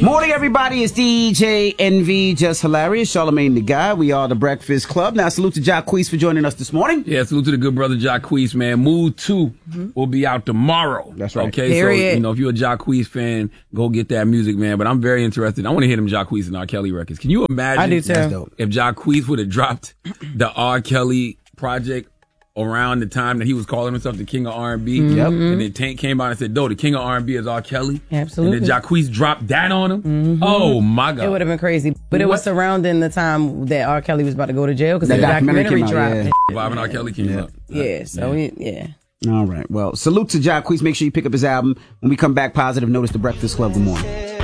Morning, everybody. It's DJ NV, just hilarious. Charlamagne the Guy. We are the Breakfast Club. Now, salute to Jacquees for joining us this morning. Yeah, salute to the good brother Jacquees, man. Mood 2 will be out tomorrow. That's right. Okay, Period. so, if you're a Jacquees fan, go get that music, man. But I'm very interested. I want to hear them Jacquees and R. Kelly records. Can you imagine I do too. if Jacquees would have dropped the R. Kelly project around the time that he was calling himself the king of R&B? Yep. And then Tank came out and said, no, the king of R&B is R. Kelly. Absolutely. And then Jacquees dropped that on him. Oh, my God. It would have been crazy. But it was surrounding the time that R. Kelly was about to go to jail because the documentary dropped. Bob and R. Kelly came up. Yeah, so yeah. All right. Well, salute to Jacquees. Make sure you pick up his album. When we come back, Positive Notice, the Breakfast Club. Good morning.